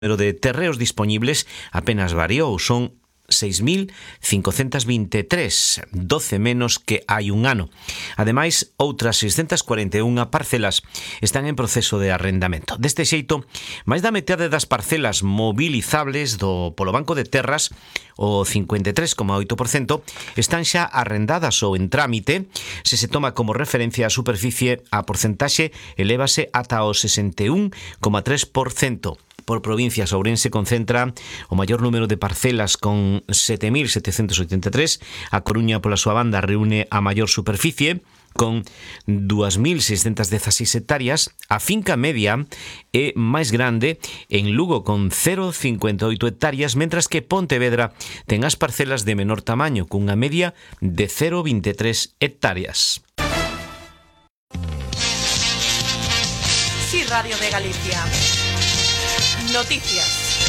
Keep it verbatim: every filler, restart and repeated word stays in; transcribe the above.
número de terreos disponibles apenas variou, son seis mil cincocentos vinte e tres, doce menos que hai un ano. Ademais, outras seiscentas cuarenta e unha parcelas están en proceso de arrendamento. Deste xeito, máis da metade das parcelas movilizables do polo Banco de Terras, o cincuenta e tres coma oito por cento, están xa arrendadas ou en trámite. Se se toma como referencia a superficie, a porcentaxe elévase ata o sesenta e un coma tres por cento. Por provincias, Ourense concentra o maior número de parcelas con sete mil setecentos oitenta e tres, a Coruña pola súa banda reúne a maior superficie con dúas mil seiscentas dezaseis hectáreas, a finca media é máis grande en Lugo con cero coma cincuenta e oito hectáreas, mentras que Pontevedra ten as parcelas de menor tamaño cunha media de cero coma vinte e tres hectáreas. Sí, Radio de Galicia. Noticias.